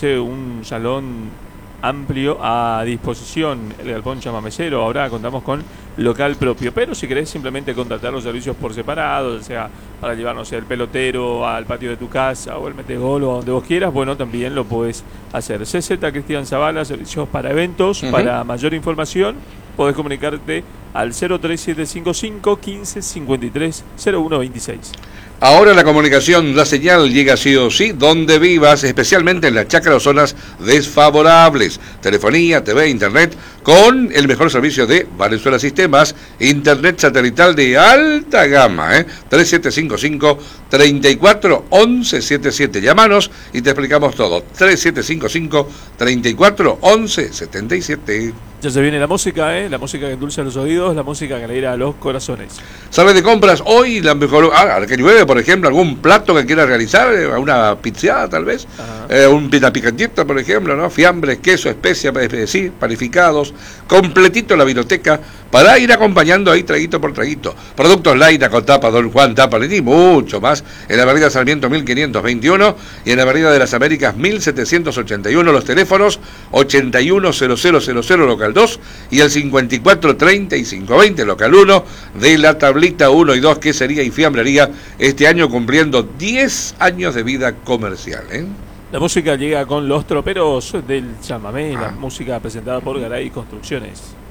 ofrece un salón amplio a disposición, el galpón chamamecero. Ahora contamos con local propio, pero si querés simplemente contratar los servicios por separado, o sea, para llevarnos el pelotero al patio de tu casa o el metegol o a donde vos quieras, bueno, también lo podés hacer. CZ Cristian Zavala, servicios para eventos. Para mayor información podés comunicarte al 03755 15 53 0126. Ahora la comunicación, la señal llega sí o sí donde vivas, especialmente en las chacras o zonas desfavorables. Telefonía, TV, internet, con el mejor servicio de Valenzuela Sistemas, internet satelital de alta gama, 3755 34 11 77. Llámanos y te explicamos todo. 3755 34 11 77. Ya se viene la música que endulza los oídos, la música que alegra a los corazones. ¿Sabes de compras hoy? La mejor, ahora que llueve, por ejemplo, algún plato que quieras realizar, una pizzeada tal vez, una picantita, por ejemplo, ¿no? Fiambres, queso, especias, sí, panificados, completito la biblioteca, para ir acompañando ahí traguito por traguito. Productos Laina con tapa, Don Juan, tapa, y mucho más, en la avenida Sarmiento 1521 y en la avenida de las Américas 1781, los teléfonos 810000 local 2 y el 543520 local 1 de la tablita 1 y 2, que sería y fiambrería, este año cumpliendo 10 años de vida comercial, La música llega con los troperos del chamamé, la música presentada por Garay Construcciones.